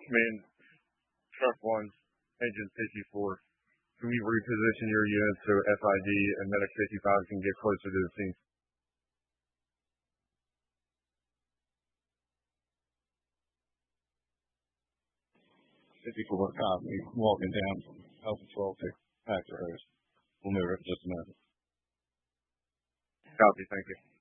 Command Truck 1, Engine 54. Can we reposition your unit so FID and Medic 55 can get closer to the scene? 54 copy. Walking down from Alpha 12 to Packer Hose. We'll move it in just a minute. Copy, thank you.